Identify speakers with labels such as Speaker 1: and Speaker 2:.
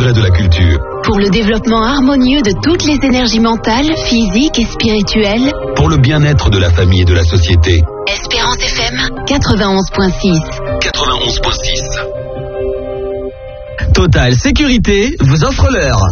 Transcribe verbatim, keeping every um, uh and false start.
Speaker 1: progrès de la culture.
Speaker 2: Pour le développement harmonieux de toutes les énergies mentales, physiques et spirituelles.
Speaker 1: Pour le bien-être de la famille et de la société.
Speaker 2: Espérance F M quatre-vingt-onze point six.
Speaker 1: quatre-vingt-onze point six.
Speaker 3: Total Sécurité vous offre l'heure.